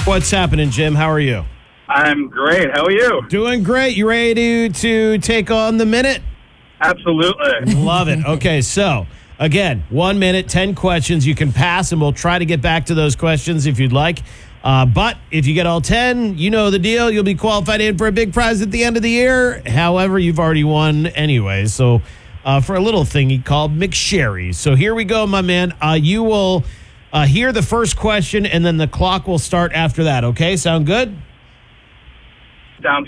What's happening, Jim? How are you? I'm great. How are you? Doing great. You ready to take on the minute? Absolutely. Love it. Okay, so again, 1 minute, 10 questions. You can pass, and we'll try to get back to those questions if you'd like. But if you get all 10, you know the deal. You'll be qualified in for a big prize at the end of the year. However, you've already won anyway. So for a little thingy called McSherry. So here we go, my man. You will hear the first question, and then the clock will start after that. Okay, sound good? Sounds